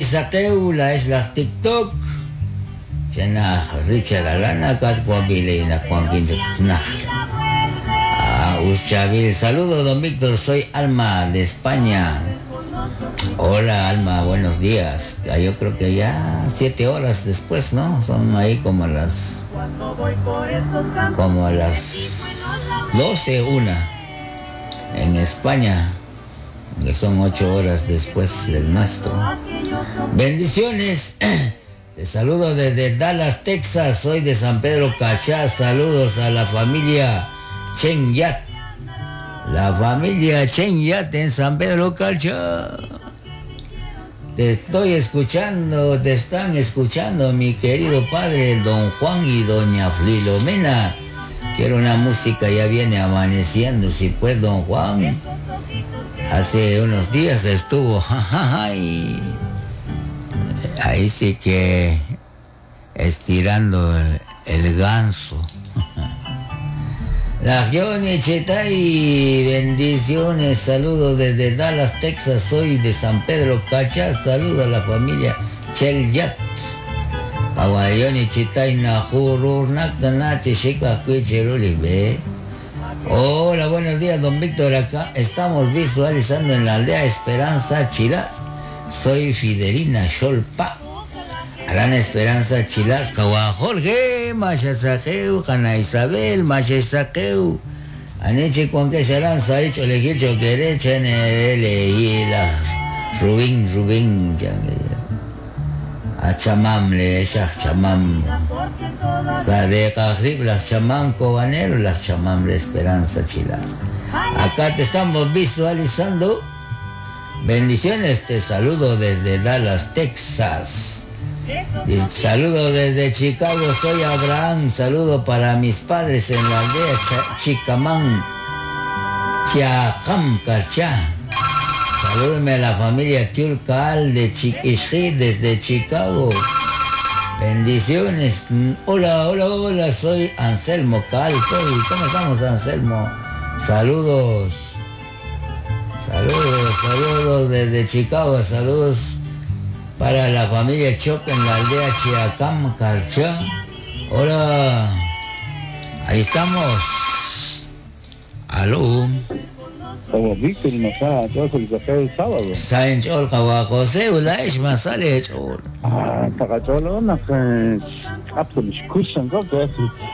Sakeu, la es la TikTok. Chena Richard Alana, Catquabile, na Quanquinta. Uschavil, saludos, don Víctor, soy Alma de España. Hola Alma, buenos días. Yo creo que ya 7 horas después, ¿no? Son ahí como las 12, una en España, que son 8 horas después del nuestro. Bendiciones. Te saludo desde Dallas, Texas. Soy de San Pedro Cachá. Saludos a la familia Chen Yat. La familia Chen Yat en San Pedro Cachá. Te están escuchando, mi querido padre, don Juan y doña Filomena. Quiero una música, ya viene amaneciendo, si pues, don Juan. Hace unos días estuvo, y ahí sí que estirando el ganso. La Johnny Chetay, bendiciones, saludos desde Dallas, Texas, soy de San Pedro Cachá, saludos a la familia Chel Yat. Pawayoni Chetay Najurur Naktanate Sheka Cuicheruli. Hola, buenos días, don Víctor, acá estamos visualizando en la aldea Esperanza Chilas. Soy Fidelina Xolpa. Gran Esperanza Chilas, Kawa Jorge, Machasakeu, Jana Isabel, Machasaqueu. Aneche con que serán Saicho Legicho Querecha en el Hila. Rubín, Achamam le Shach Chamam. Sadeca Rib, las Chamam Cobanero, las Chamam de Esperanza Chilas. Acá te estamos visualizando. Bendiciones, te saludo desde Dallas, Texas. Y saludo desde Chicago, soy Abraham. Saludo para mis padres en la aldea Chicamán, Chiacam, Cachá. Salúdeme a la familia Tiulcal de Chiquishri desde Chicago. Bendiciones. Hola, soy Anselmo Cal. ¿Cómo estamos, Anselmo? Saludos desde Chicago. Saludos para la familia Choc en la aldea Chiacam, Carchá. Hola. Ahí estamos. Aló. Como Víctor y Masá, todo el café el sábado. Saben chol kawa José, ulaish masale chol. Tagacholo, no que apto discussion go que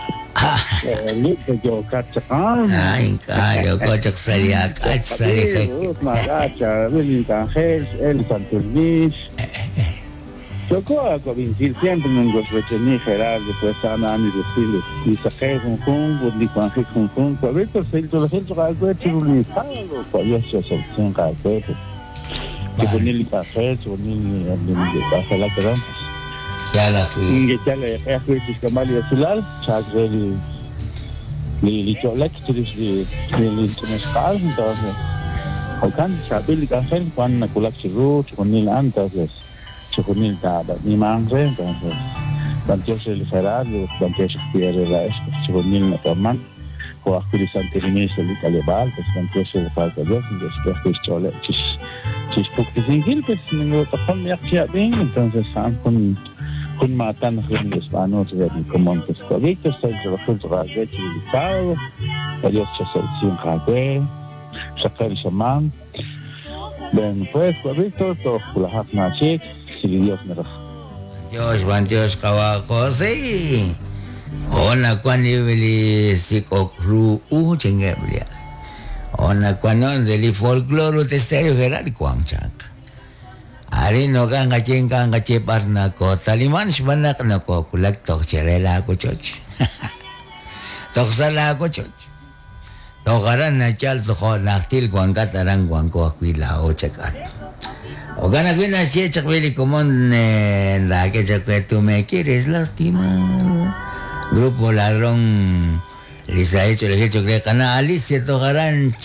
yo cacha. Ay, yo cochak salia, cach salia. Magacha, Willy Ángel, el Santos Luis. Chocó a convencer siempre en los veteranos Gerardo, pues Ana y Rosile. Y saqué con Willy Ángel con Víctor se hizo la gente para el chulizado, pues yo se solución cada vez. Que con el café, con el café la que ya la fui. Y ya le he hecho Camali Azulal, Chagre li cholet li internacional, entonces. Okan Chabil Café, Juan Nakulak Chiru, Chunil Antas. Chunil Tada, ni Mangre, entonces. Bantios el Ferrari, Bantios Pierre la Chunil Nataman, Joaquín Santinis el Calebal, pues Bantios el Falta de Dios, entonces que es cholet. Chispuktis en Gil, pues no tapan me hacía bien, entonces con matan los hispanos de Montes Covitos, el trabajo de Chilicao, ellos se solucionan café, sacar el chamán. Ven, pues, Covitos, todo la hafna chic, si Dios me lo. Dios, Kawako, sí. Ona cuando veli sikokru chengeblia. Ona cuando deli folklore testerio gerari kuangchak. Hari no kanga parna ko taliman shbanak na ko kulak tok cherela ko choch. Tok sala ko choch. Tokaran na chal to ko naktil kuang katarang kuang ko akwila o chekat. O gana kwina siya chakwili kumon la que chakwe tú me quieres lastimar. Grupo Ladrón les ha hecho el hecho que cana Alicia Tokaran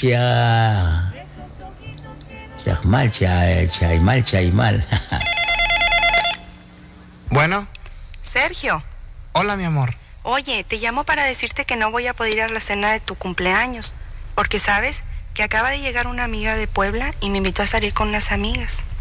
Chaimal. Bueno. Sergio. Hola, mi amor. Oye, te llamo para decirte que no voy a poder ir a la cena de tu cumpleaños. Porque sabes que acaba de llegar una amiga de Puebla y me invitó a salir con unas amigas.